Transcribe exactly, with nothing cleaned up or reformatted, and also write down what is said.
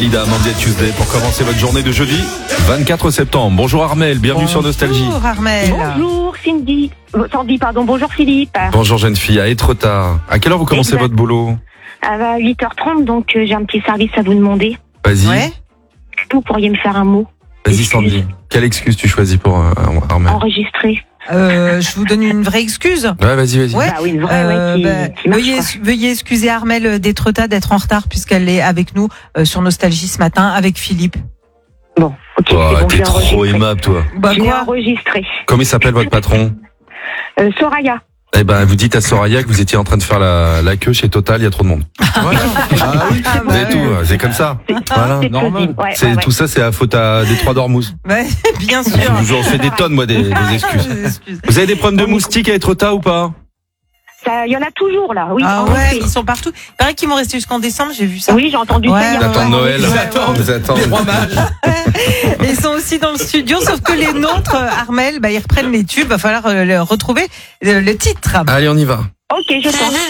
Dalida, Monday Tuesday pour commencer votre journée de jeudi vingt-quatre septembre. Bonjour Armel, bienvenue Bonjour, sur Nostalgie. Bonjour Armel. Bonjour Cindy. Euh, Sandy, pardon. Bonjour Philippe. Bonjour jeune fille, à Étretat. À quelle heure vous commencez Exact. votre boulot? À huit heures trente, donc euh, j'ai un petit service à vous demander. Vas-y, Ouais. Vous pourriez me faire un mot vas-y Sandy. Quelle excuse tu choisis pour euh, Armel? enregistré. Euh, je vous donne une vraie excuse. Ouais, vas-y, vas-y. Ouais. Bah oui, une vraie, Euh, ouais, qui, bah, qui marche, veuillez, quoi. veuillez excuser Armel d'Étretat d'être en retard puisqu'elle est avec nous euh, sur Nostalgie ce matin avec Philippe. Bon, ok, Oh, c'est bon, t'es j'ai trop enregistré. aimable toi. Bah Je l'ai quoi enregistré. Comment il s'appelle votre patron? Euh, Soraya. Eh ben, vous dites à Soraya que vous étiez en train de faire la, la queue chez Total, il y a trop de monde. Voilà. Ah oui, Ah, vous bah avez ouais. tout, c'est comme ça. Voilà. C'est normal. plausible, ouais, C'est ouais, ouais. tout ça, c'est à faute à des trois d'Ormuz. Ouais, bien sûr. Je vous en fais des tonnes, moi, des, des excuses. Des excuses. Vous avez des problèmes de moustiques à Étretat ou pas? Ça, il y en a toujours là. Oui, Ah en ouais, effet. ils sont partout. Il paraît qu'ils vont rester jusqu'en décembre, j'ai vu ça. Oui, j'ai entendu Ouais, ça. hier Ils attendent soir. Noël. Ils attendent. Ils attendent. Les rois mages. Et ils sont aussi dans le studio, sauf que les nôtres, euh, Armel, bah, ils reprennent les tubes. Va falloir euh, le- retrouver euh, le titre. Allez, on y va. Ok, je pense.